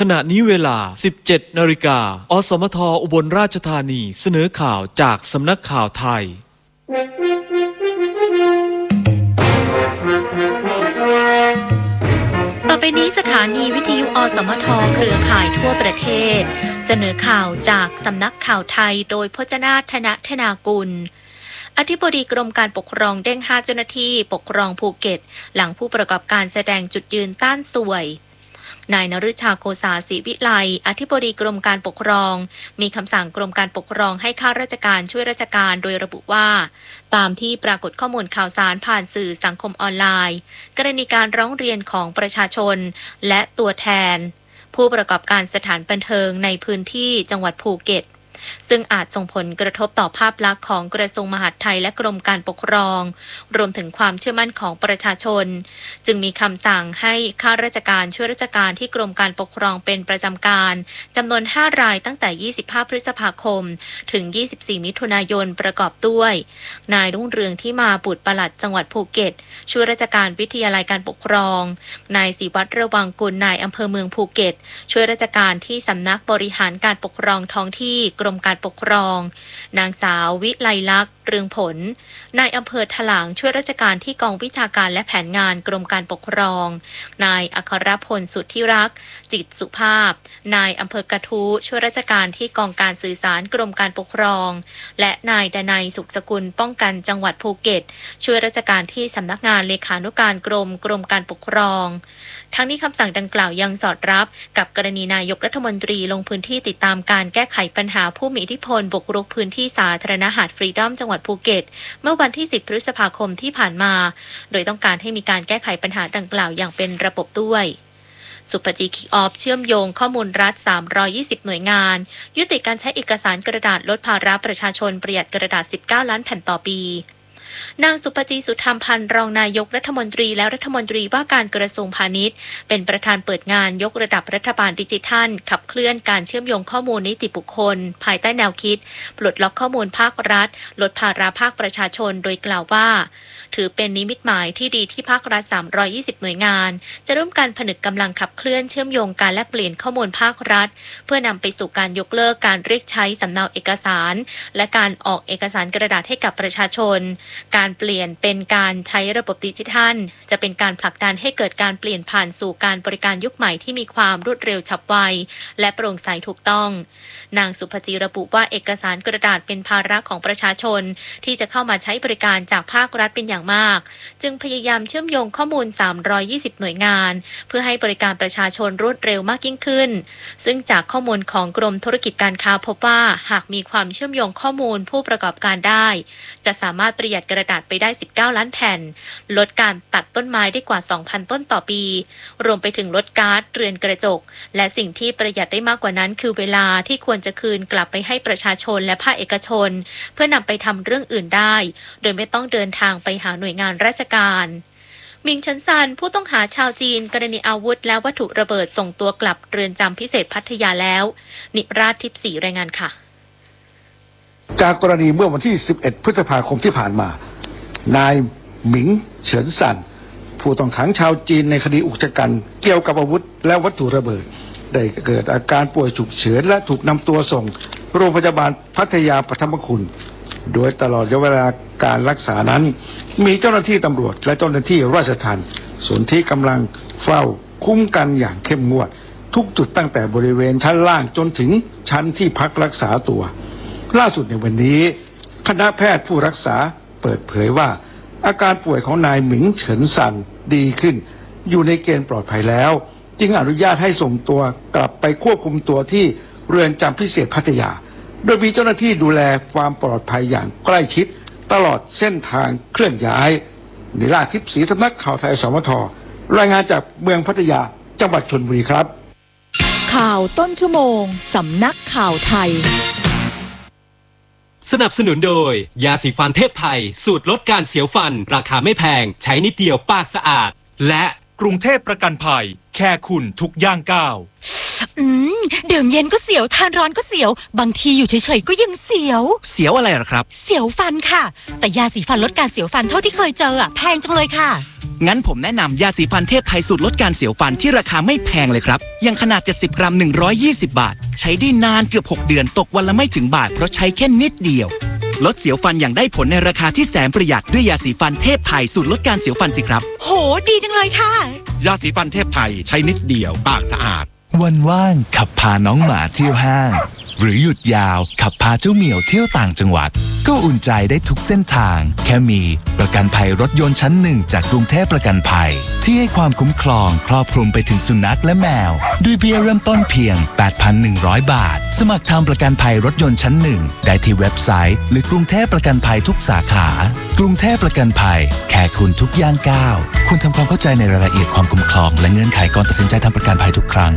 ณะนี้เวลา 17 นาฬิกาอสมทอุบลราชธานีเสนอข่าวจากสำนักข่าวไทยต่อไปนี้สถานีวิทยุอสมทเครือข่ายทั่วประเทศเสนอข่าวจากสำนักข่าวไทยโดยพจนาถ ธนธนากุลอธิบดีกรมการปกครองเด้ง5เจ้าหน้าที่ปกครองภูเก็ตหลังผู้ประกอบการแสดงจุดยืนต้านสวยนายนฤชาโกษาศรีวิไลอธิบดีกรมการปกครองมีคำสั่งกรมการปกครองให้ข้าราชการช่วยราชการโดยระบุว่าตามที่ปรากฏข้อมูลข่าวสารผ่านสื่อสังคมออนไลน์กรณีการร้องเรียนของประชาชนและตัวแทนผู้ประกอบการสถานบันเทิงในพื้นที่จังหวัดภูเก็ตซึ่งอาจส่งผลกระทบต่อภาพลักษณ์ของกระทรวงมหาดไทยและกรมการปกครองรวมถึงความเชื่อมั่นของประชาชนจึงมีคำสั่งให้ข้าราชการช่วยราชการที่กรมการปกครองเป็นประจำการจำนวน5รายตั้งแต่25พฤษภาคมถึง24มิถุนายนประกอบด้วยนายรุ่งเรืองที่มาบุตรปลัดจังหวัดภูเก็ตช่วยราชการวิทยาลัยการปกครองนายศิวัตรระวังกุลนายอำเภอเมืองภูเก็ตช่วยราชการที่สำนักบริหารการปกครองท้องที่กรมการปกครองนางสาววิไลลักษณ์เรืองผลนายอำเภอถลางช่วยราชการที่กองวิชาการและแผนงานกรมการปกครองนายอัครพลสุทธิรักษ์จิตสุภาพนายอำเภอกระทู้ช่วยราชการที่กองการสื่อสารกรมการปกครองและนายดนัยสุขสกุลป้องกันจังหวัดภูเก็ตช่วยราชการที่สำนักงานเลขานุการกรมการปกครองทั้งนี้คำสั่งดังกล่าวยังสอดรับกับกรณีนายกรัฐมนตรีลงพื้นที่ติดตามการแก้ไขปัญหาผู้มีอิทธิพลบุกรุกพื้นที่สาธารณะหาดฟรีดอมจังหวัดภูเก็ตเมื่อวันที่10พฤษภาคมที่ผ่านมาโดยต้องการให้มีการแก้ไขปัญหาดังกล่าวอย่างเป็นระบบด้วยสุภจีคิกออฟเชื่อมโยงข้อมูลรัฐ320หน่วยงานยุติการใช้เอกสารกระดาษลดภาระประชาชนประหยัดกระดาษ19ล้านแผ่นต่อปีนางสุปจีสุธรรมพันธ์รองนายกรัฐมนตรีและรัฐมนตรีว่าการกระทรวงพาณิชย์เป็นประธานเปิดงานยกระดับรัฐบาลดิจิทัลขับเคลื่อนการเชื่อมโยงข้อมูลนิติบุคคลภายใต้แนวคิดปลดล็อกข้อมูลภาครัฐลดภาระภาคประชาชนโดยกล่าวว่าถือเป็นนิมิตหมายที่ดีที่ภาครัฐ320หน่วยงานจะร่วมกันผนึกกำลังขับเคลื่อนเชื่อมโยงการแลกเปลี่ยนข้อมูลภาครัฐเพื่อนำไปสู่การยกเลิกการเรียกใช้สำเนาเอกสารและการออกเอกสารกระดาษให้กับประชาชนการเปลี่ยนเป็นการใช้ระบบดิจิทัลจะเป็นการผลักดันให้เกิดการเปลี่ยนผ่านสู่การบริการยุคใหม่ที่มีความรวดเร็วฉับไวและโปร่งใสถูกต้องนางสุภจีระบุว่าเอกสารกระดาษเป็นภาระของประชาชนที่จะเข้ามาใช้บริการจากภาครัฐเป็นอย่างมากจึงพยายามเชื่อมโยงข้อมูล320หน่วยงานเพื่อให้บริการประชาชนรวดเร็วมากยิ่งขึ้นซึ่งจากข้อมูลของกรมธุรกิจการค้าพบว่าหากมีความเชื่อมโยงข้อมูลผู้ประกอบการได้จะสามารถประหยัดกระดาษไปได้19ล้านแผ่นลดการตัดต้นไม้ได้กว่า 2,000 ต้นต่อปีรวมไปถึงลดก๊าซเรือนกระจกและสิ่งที่ประหยัดได้มากกว่านั้นคือเวลาที่ควรจะคืนกลับไปให้ประชาชนและภาคเอกชนเพื่อนำไปทำเรื่องอื่นได้โดยไม่ต้องเดินทางไปหาหน่วยงานราชการมิงเฉินซานผู้ต้องหาชาวจีนกรณีอาวุธและวัตถุระเบิดส่งตัวกลับเรือนจำพิเศษพัทยาแล้วนิราชทิพย์ศรีรายงานค่ะจากกรณีเมื่อวันที่11พฤษภาคมที่ผ่านมานายหมิงเฉินซันผู้ต้องขังชาวจีนในคดีอุกชะกันเกี่ยวกับอาวุธและวัตถุระเบิดได้เกิดอาการป่วยฉุกเฉินและถูกนำตัวส่งโรงพยาบาลพัทยาปฐมคุณโดยตลอดระยะเวลาการรักษานั้นมีเจ้าหน้าที่ตำรวจและเจ้าหน้าที่ราชทัณฑ์ส่วนที่กำลังเฝ้าคุ้มกันอย่างเข้มงวดทุกจุดตั้งแต่บริเวณชั้นล่างจนถึงชั้นที่พักรักษาตัวล่าสุดในวันนี้คณะแพทย์ผู้รักษาเปิดเผยว่าอาการป่วยของนายหมิงเฉินซันดีขึ้นอยู่ในเกณฑ์ปลอดภัยแล้วจึงอนุญาตให้ส่งตัวกลับไปควบคุมตัวที่เรือนจำพิเศษพัทยาโดยมีเจ้าหน้าที่ดูแลความปลอดภัยอย่างใกล้ชิดตลอดเส้นทางเคลื่อนย้ายนิราชทิพย์ศรีสำนักข่าวไทยสมทรายงานจากเมืองพัทยาจังหวัดชลบุรีครับข่าวต้นชั่วโมงสำนักข่าวไทยสนับสนุนโดยยาสีฟันเทพไทยสูตรลดการเสียวฟันราคาไม่แพงใช้นิดเดียวปากสะอาดและกรุงเทพประกันภัยแค่คุณทุกย่างก้าวดื่มเย็นก็เสียวทานร้อนก็เสียวบางทีอยู่เฉยๆก็ยังเสียวเสียวอะไรหรอครับเสียวฟันค่ะแต่ยาสีฟันลดการเสียวฟันเท่าที่เคยเจอแพงจังเลยค่ะงั้นผมแนะนำยาสีฟันเทพไทยสูตรลดการเสียวฟันที่ราคาไม่แพงเลยครับอย่างขนาด70 กรัม120 บาทใช้ได้นานเกือบ6 เดือนตกวันละไม่ถึงบาทเพราะใช้แค่นิดเดียวลดเสียวฟันอย่างได้ผลในราคาที่แสนประหยัดด้วยยาสีฟันเทพไทยสูตรลดการเสียวฟันสิครับโหดีจังเลยค่ะยาสีฟันเทพไทยใช้นิดเดียวปากสะอาดวันว่างขับพาน้องหมาเที่ยวห้างหรือหยุดยาวขับพาเจ้าเหมียวเที่ยวต่างจังหวัดก็อุ่นใจได้ทุกเส้นทางแค่มีประกันภัยรถยนต์ชั้น1จากกรุงเทพประกันภัยที่ให้ความคุ้มครองครอบคลุมไปถึงสุนัขและแมวด้วยเบี้ยเริ่มต้นเพียง 8,100 บาทสมัครทำประกันภัยรถยนต์ชั้น1ได้ที่เว็บไซต์หรือกรุงเทพประกันภัยทุกสาขากรุงเทพประกันภัยแค่คุณทุกย่างก้าวคุณทำความเข้าใจในรายละเอียดความคุ้มครองและเงื่อนไขก่อนตัดสินใจทำประกันภัยทุกครั้ง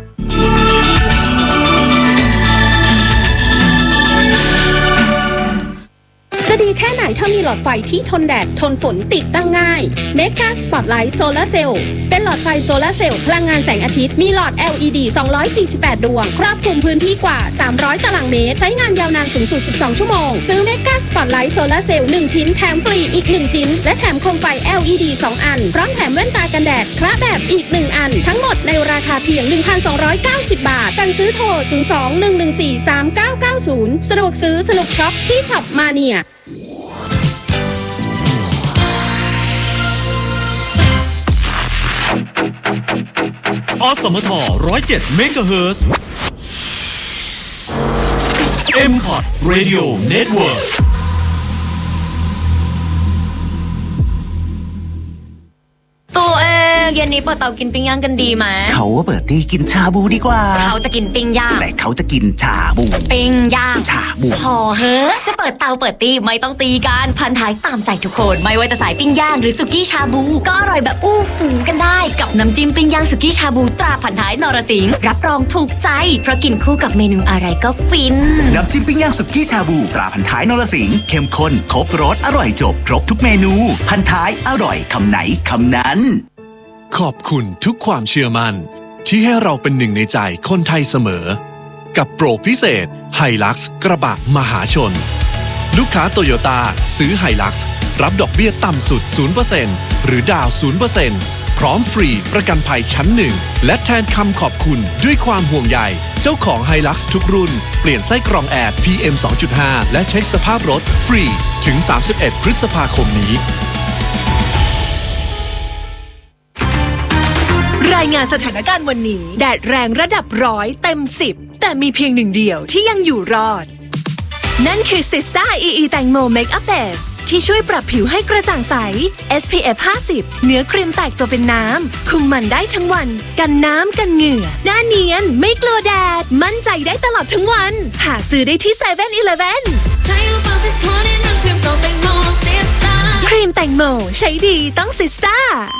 จะดีแค่ไหนถ้ามีหลอดไฟที่ทนแดดทนฝนติดตั้งง่าย Mega Spotlight Solar Cell เป็นหลอดไฟโซลาร์เซลล์พลังงานแสงอาทิตย์มีหลอด LED 248 ดวงครอบคลุมพื้นที่กว่า300 ตารางเมตรใช้งานยาวนานสูงสุด12 ชั่วโมงซื้อ Mega Spotlight Solar Cell 1 ชิ้นแถมฟรีอีก1ชิ้นและแถมโคมไฟ LED 2 อันพร้อมแถมแว่นตากันแดดคละแบบอีก1อันทั้งหมดในราคาเพียง 1,290 บาทสั่งซื้อโทร 02-114-3990 สะดวกซื้อสนุกช็อปที่ช็อปมาเนียอสมท107 เมกะเฮิรตซ์ M-Cot Radio Network ตัวเองเย็นนี้เปิดเตากินปิ้งย่างกันดีไหมเขาว่าเปิดตีกินชาบูดีกว่าเขาจะกินปิ้งย่างแต่เขาจะกินชาบูปิ้งย่างชาบูพอเฮ้จะเปิดเตาเปิดตีไม่ต้องตีกันพันท้ายตามใจทุกคนไม่ว่าจะสายปิ้งย่างหรือสุกี้ชาบูก็อร่อยแบบอู้หูกันได้กับน้ำจิ้มปิ้งย่างสุกี้ชาบูตราพันท้ายนรสิงห์รับรองถูกใจเพราะกินคู่กับเมนูอะไรก็ฟินน้ำจิ้มปิ้งย่างสุกี้ชาบูตราพันท้ายนรสิงห์เข้มข้นครบรสอร่อยจบครบทุกเมนูพันท้ายอร่อยคำไหนคำนั้นขอบคุณทุกความเชื่อมั่นที่ให้เราเป็นหนึ่งในใจคนไทยเสมอกับโปรพิเศษไฮลักซ์กระบะมหาชนลูกค้าโตโยต้าซื้อไฮลักซ์รับดอกเบี้ยต่ำสุด 0% หรือดาว 0% พร้อมฟรีประกันภัยชั้น1และแทนคำขอบคุณด้วยความห่วงใยเจ้าของไฮลักซ์ทุกรุ่นเปลี่ยนไส้กรองแอร์ PM 2.5 และเช็คสภาพรถฟรีถึง31พฤษภาคมนี้รายงานสถานการณ์วันนี้แดดแรงระดับ100เต็ม10แต่มีเพียงหนึ่งเดียวที่ยังอยู่รอดนั่นคือ Sista EE แตงโม Makeup Base ที่ช่วยปรับผิวให้กระจ่างใส SPF 50 เนื้อครีมแตกตัวเป็นน้ำคุมมันได้ทั้งวันกันน้ำกันเหงื่อหน้าเนียนไม่กลัวแดดมั่นใจได้ตลอดทั้งวันหาซื้อได้ที่ 7-Eleven ครีมแตงโมใช้ดีต้อง Sista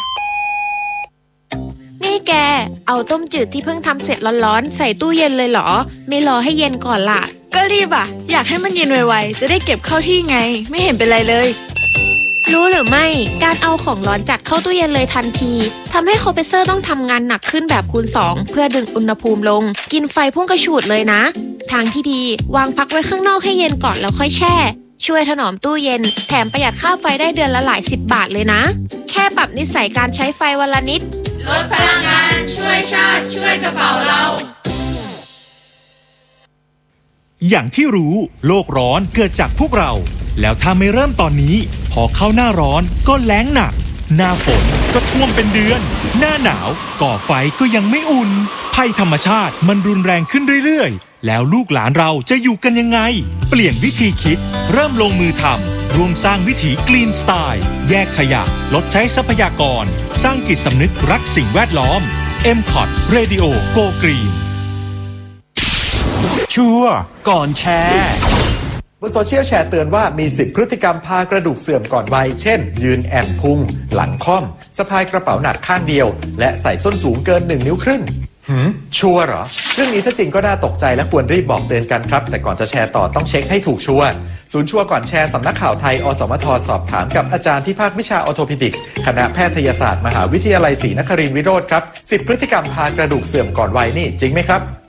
นี่แกเอาต้มจืดที่เพิ่งทำเสร็จร้อนๆใส่ตู้เย็นเลยเหรอไม่รอให้เย็นก่อนล่ะก็รีบอ่ะอยากให้มันเย็นไวๆจะได้เก็บเข้าที่ไงไม่เห็นเป็นไรเลยรู้หรือไม่การเอาของร้อนจัดเข้าตู้เย็นเลยทันทีทำให้คอมเพรสเซอร์ต้องทำงานหนักขึ้นแบบคูณ2เพื่อดึงอุณหภูมิลงกินไฟพุ่งกระฉูดเลยนะทางที่ดีวางพักไว้ข้างนอกให้เย็นก่อนแล้วค่อยแช่ช่วยถนอมตู้เย็นแถมประหยัดค่าไฟได้เดือนละหลาย10 บาทเลยนะแค่ปรับนิสัยการใช้ไฟวันละนิดลดพลังงานช่วยชาติช่วยกระเป๋าเราอย่างที่รู้โลกร้อนเกิดจากพวกเราแล้วถ้าไม่เริ่มตอนนี้พอเข้าหน้าร้อนก็แล้งหนักหน้าฝนก็ท่วมเป็นเดือนหน้าหนาวก่อไฟก็ยังไม่อุ่นภัยธรรมชาติมันรุนแรงขึ้นเรื่อยๆแล้วลูกหลานเราจะอยู่กันยังไงเปลี่ยนวิธีคิดเริ่มลงมือทำรวมสร้างวิถีกรีนสไตล์แยกขยะลดใช้ทรัพยากรสร้างจิตสำนึกรักสิ่งแวดล้อม M-Cot Radio Go Green ชัวร์ก่อนแชร์บนโซเชียลแชร์เตือนว่ามี10พฤติกรรมพากระดูกเสื่อมก่อนวัยเช่นยืนแอนพุงหลังค่อมสะพายกระเป๋าหนักข้างเดียวและใส่ส้นสูงเกิน1 นิ้วครึ่งชัวร์เหรอเรื่องนี้ถ้าจริงก็น่าตกใจและควรรีบบอกเตือนกันครับแต่ก่อนจะแชร์ต่อต้องเช็คให้ถูกชัวร์ศูนย์ชัวร์ก่อนแชร์สำนักข่าวไทยอสมทสอบถามกับอาจารย์ที่ภาควิชาออร์โทพิดิกส์คณะแพทยศาสตร์มหาวิทยาลัยศรีนครินทร์วิโรจน์ครับ10พฤติกรรมพากระดูกเสื่อมก่อนวัยนี่จริงไหมครับ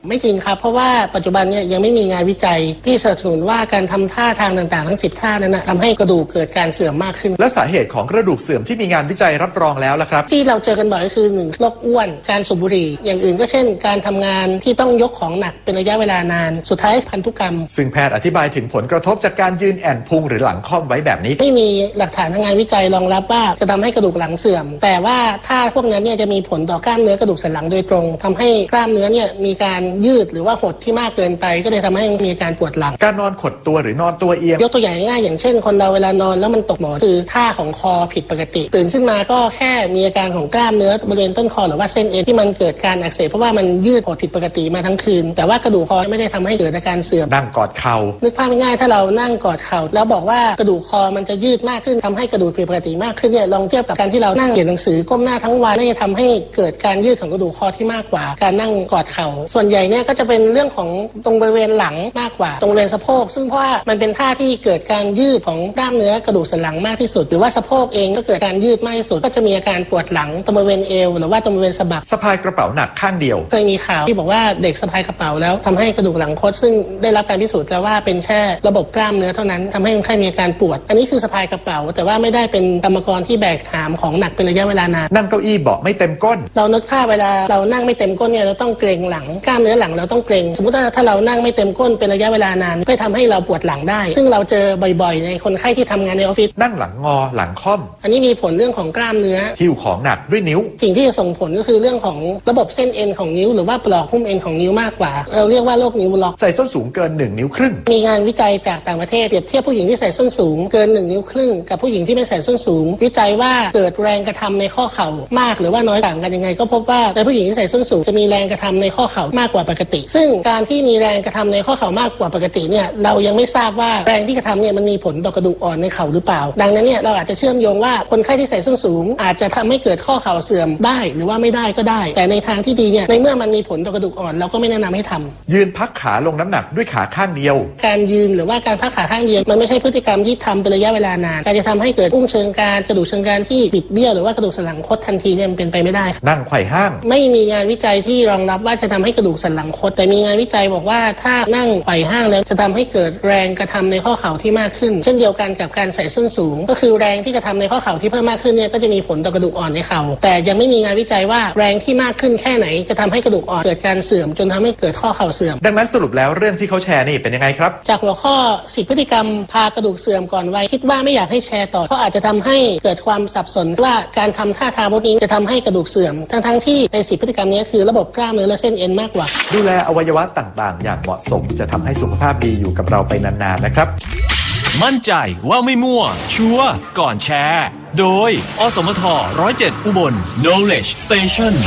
ไม่จริงครับเพราะว่าปัจจุบันเนี่ยยังไม่มีงานวิจัยที่สนับสนุนว่าการทำท่าทางต่างๆทั้ง10ท่านั้นทำให้กระดูกเกิดการเสื่อมมากขึ้นและสาเหตุของกระดูกเสื่อมที่มีงานวิจัยรับรองแล้วล่ะครับที่เราเจอกันบ่อยก็คือ1โรคอ้วนการสูบบุหรี่อย่างอื่นก็เช่นการทำงานที่ต้องยกของหนักเป็นระยะเวลานานสุดท้ายพันธุกรรมซึ่งแพทย์อธิบายถึงผลกระทบจากการยืนแอนพุงหรือหลังค่อมไว้แบบนี้ไม่มีหลักฐานทางงานวิจัยรองรับว่าจะทำให้กระดูกหลังเสื่อมแต่ว่าถ้าพวกนั้นเนี่ยจะมีผลต่อกล้ามเนื้อกระดูกสันหลังโดยตรงทำให้กล้ามเนื้อเนี่ยมีการยืดหรือว่าหดที่มากเกินไปก็เลยทำให้มีการปวดหลังการนอนขดตัวหรือนอนตัวเอียงยกตัวอย่างง่ายอย่างเช่นคนเราเวลานอนแล้วมันตกหมอนคือท่าของคอผิดปกติตื่นขึ้นมาก็แค่มีอาการของกล้ามเนื้อบริเวณต้นคอหรือว่าเส้นเอ็นที่มันเกิดการอักเสบเพราะว่ามันยืดหดผิดปกติมาทั้งคืนแต่ว่ากระดูกคอไม่ได้ทำให้เกิดอาการเสื่อมนั่งกอดเข่านึกภาพง่ายๆถ้าเรานั่งกอดเข่าแล้วบอกว่ากระดูกคอมันจะยืดมากขึ้นทำให้กระดูกผิดปกติมากขึ้นเนี่ยลองเทียบกับการที่เรานั่งเขียนหนังสือก้มหน้าทั้งวันน่าจะทำให้เกิดการยืดของกระดูกคอที่มากกว่าการนั่งกอดเข่าส่วนใหญ่เนี่ยก็จะเป็นเรื่องของตรงบริเวณหลังมากกว่าตรงบริเวณสะโพกซึ่งเพราะว่ามันเป็นท่าที่เกิดการยืดของกล้ามเนื้อกระดูกสันหลังมากที่สุดหรือว่าสะโพกเองก็เกิดการยืดมากที่สุดก็จะมีอาการปวดหลังตรงบริเวณเอวหรือว่าตรงบริเวณสะบักสะพายกระเป๋าหนักข้างเดียวเคยมีข่าวที่บอกว่าเด็กสะพายกระเป๋าแล้วทำให้กระดูกหลังคดซึ่งได้รับการพิสูจน์แล้วว่าเป็นแค่ระบบกล้ามเนื้อเท่านั้นทำให้คนไข้มีอาการปวดอันนี้คือสะพายกระเป๋าแต่ว่าไม่ได้เป็นกรรมกรที่แบกหามของหนักเป็นระยะเวลานานนั่งเก้าอี้เบาะไม่เต็มก้นเรานึกภาพเวลาเรานั่งไม่เต็มก้นเนี่ยเราต้องเกร็งหลังกล้ามเนื้อหลังเราต้องเกร็งสมมติว่าถ้าเรานั่งไม่เต็มก้นเป็นระยะเวลานานก็ทำให้เราปวดหลังได้ซึ่งเราเจอบ่อยๆในคนไข้ที่ทำงานในออฟฟิศนั่งหลังงอหลังค่อมอันนี้มีผลเรื่องของกล้ามเนื้อหิ้วของหนักด้วยนิ้วสิ่งที่จะส่งผลก็คือเรื่องของระบบเส้นเอ็นของนิ้วหรือว่าปลอกหุ้มเอ็นของนิ้วมากกว่าเราเรียกว่าโรคนิ้วล็อกใส่ส้นสูงเกิน1 นิ้วครึ่งมีงานวิจัยจากต่างประเทศเปรียบเทียบผู้หญิงที่ใส่ส้นสูงเกิน1 นิ้วครึ่งกับผู้หญิงที่ไม่ใส่ส้นสูงวิจัยว่าเกิดแรงกระทำในข้อเข่ามากหรือว่าน้อยต่างกันยังไงก็พบว่าในผู้หญิงที่ใส่ส้นสูงจะมีแรงกระทำในข้อเข่ามากกว่าปกติซึ่งการที่มีแรงกระทำในข้อเข่ามากกว่าปกติเนี่ยเรายังไม่ทราบว่าแรงที่กระทำเนี่ยมันมีผลต่อกระดูกอ่อนในเข่าหรือเปล่าดังนั้นเนี่ยเราอาจจะเชื่อมโยงว่าคนไข้ที่ใส่ส้นสูงอาจจะทำให้เกิดข้อเข่าเสื่อมได้หรือว่าไม่ได้ก็ได้แต่ในทางที่ดีเนี่ยในเมื่อมันมีผลต่อกระดูกอ่อนเราก็ไม่แนะนำให้ทำยืนพักขาลงน้ำหนักด้วยขาข้างเดียวการยืนหรือว่าการพักขาข้างเดียวมันไม่ใช่พฤติกรรมที่ทำเป็นระยะเวลานานการจะทำให้เกิดอุ้งเชิงกรานกระดูกเชิงกรานที่บิดเบี้ยวหรือว่ากระดูกสันหลังคดทันทีเนี่ยมันเป็นไปไม่ได้นั่งไขว่ห้างไม่มีงานวิจัยที่รองรับว่าจะทำให้กระดูกสันหลังคดแต่มีงานวิจัยบอกว่าถ้านั่งไขว่ห้างแล้วจะทำให้เกิดแรงกระทำในข้อเข่าที่มากขึ้นเช่นเดียวกันกับการใส่ส้นสูงก็คือแรงที่กระทำในข้อเข่าที่เพิ่มมากขึ้นเนี่ยก็จะมีผลต่อกระดูกอ่อนในเข่าแต่ยังไม่มีงานวิจัยว่าแรงที่มากขึ้นแค่ไหนจะทำให้กระดูกอ่อนเกิดการเสื่อมจนทำให้เกิดข้อเข่าเสื่อมดังนั้นสรุปแล้วเรื่องที่เขาแชร์นี่เป็นยังไงครับจากหัวข้อ10พฤติกรรมพากระดูกเสื่อมก่อนวัยคิดว่าไม่อยากให้แชร์ต่อเพราะอาจจะทำให้เกิดความสับสนว่าการทำท่าทางพวกนี้จะทำให้กระดูกเสื่อมทั้งที่ใน10พฤติกรรมนี้คือระบบกล้ามเนื้อและเส้นเอ็นมากกว่าดูแลอวัยวะต่างๆอย่างเหมาะสมจะทำให้สุขภาพดีอยู่กับเราไปนานๆนะครับมั่นใจว่าไม่มั่วชัวร์ก่อนแชร์โดยอสมท107อุบล Knowledge Station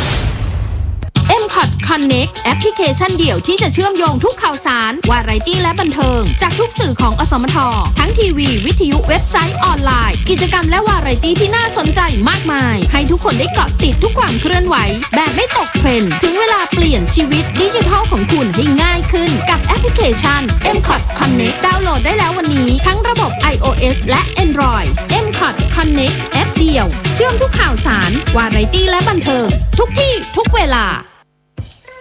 M-Cot Connect แอปพลิเคชันเดี่ยวที่จะเชื่อมโยงทุกข่าวสารวาไรตี้และบันเทิงจากทุกสื่อของอสมททั้งทีวีวิทยุเว็บไซต์ออนไลน์กิจกรรมและวาไรตี้ที่น่าสนใจมากมายให้ทุกคนได้เกาะติดทุกความเคลื่อนไหวแบบไม่ตกเทรนด์ถึงเวลาเปลี่ยนชีวิตดิจิทัลของคุณให้ง่ายขึ้นกับแอปพลิเคชัน M-Cot Connect ดาวน์โหลดได้แล้ววันนี้ทั้งระบบ iOS และ Android M-Cot Connect แอปเดียวเชื่อมทุกข่าวสารวาไรตี้และบันเทิงทุกที่ทุกเวลา